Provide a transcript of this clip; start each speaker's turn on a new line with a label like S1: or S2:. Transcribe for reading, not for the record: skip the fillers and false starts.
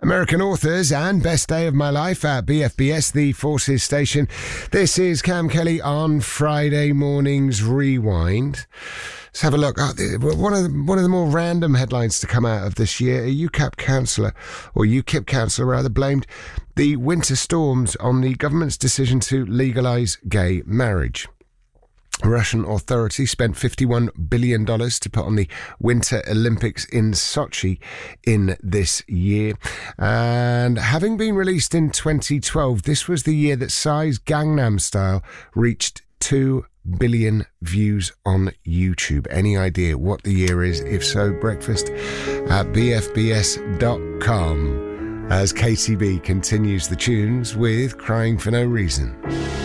S1: American authors and Best Day of My Life at BFBS, the Forces station. This is Cam Kelly on Friday morning's Rewind. Let's have a look. One of the more random headlines to come out of this year, a UKIP councillor rather, blamed the winter storms on the government's decision to legalise gay marriage. Russian authorities spent $51 billion to put on the Winter Olympics in Sochi in this year. And having been released in 2012, this was the year that Psy's Gangnam Style reached 2 billion views on YouTube. Any idea what the year is? If so, breakfast at bfbs.com as KTB continues the tunes with Crying for No Reason.